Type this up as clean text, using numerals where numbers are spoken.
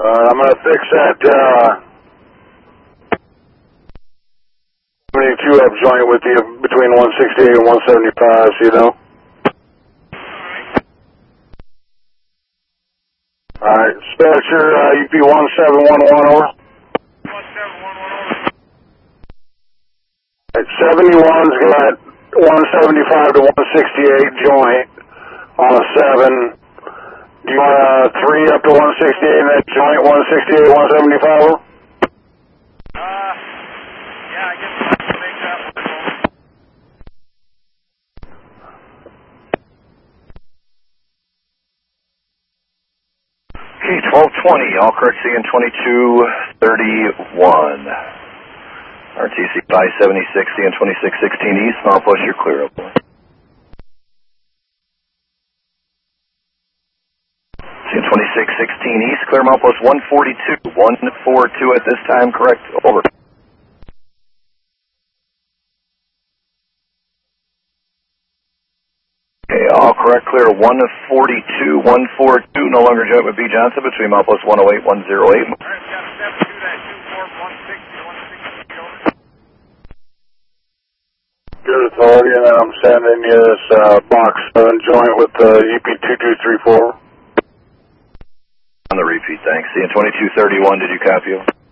I'm going to fix that 72 up joint with you between 168 and 175, so you know. Alright, dispatcher, UP 1711 over. 71's got 175 to 168 joint on a 7. Do you want a 3 up to 168 in that joint, 168, 175? Yeah, I guess I can make that work. Okay, 1220, all correct, CN 2231. RTC 576, CN 2616 East, milepost, you're clear up. CN 2616 East, clear milepost 142. 142 at this time, correct? Over. Okay, all correct, clear 142, 142, no longer joint with B. Johnson between milepost 108, 108. Alright, got step 2, that 24, 160, 160, over. Good authority, and then I'm sending you this box 7 joint with UP 2234. On the repeat, thanks. CN 2231, did you copy?